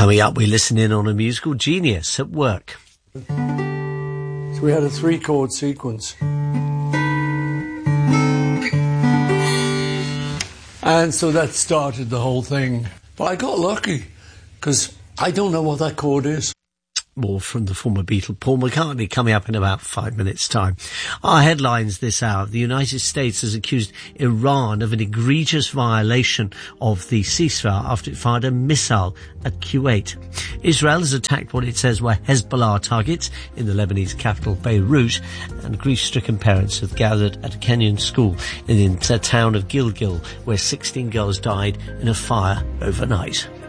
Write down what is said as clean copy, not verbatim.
Coming up, we listen in on a musical genius at work. So we had a 3-chord sequence. And so that started the whole thing. But I got lucky, because I don't know what that chord is. More from the former Beatle Paul McCartney coming up in about 5 minutes' time. Our headlines this hour. The United States has accused Iran of an egregious violation of the ceasefire after it fired a missile at Kuwait. Israel has attacked what it says were Hezbollah targets in the Lebanese capital Beirut, and grief-stricken parents have gathered at a Kenyan school in the town of Gilgil, where 16 girls died in a fire overnight.